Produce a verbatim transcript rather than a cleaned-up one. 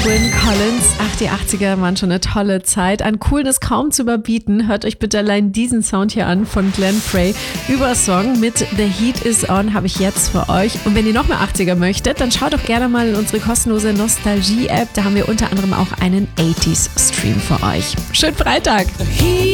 Gwen Collins. Ach, die achtziger waren schon eine tolle Zeit. An Coolness kaum zu überbieten. Hört euch bitte allein diesen Sound hier an von Glenn Frey. Übersong mit The Heat Is On habe ich jetzt für euch. Und wenn ihr noch mehr achtziger möchtet, dann schaut doch gerne mal in unsere kostenlose Nostalgie-App. Da haben wir unter anderem auch einen achtziger Stream für euch. Schönen Freitag!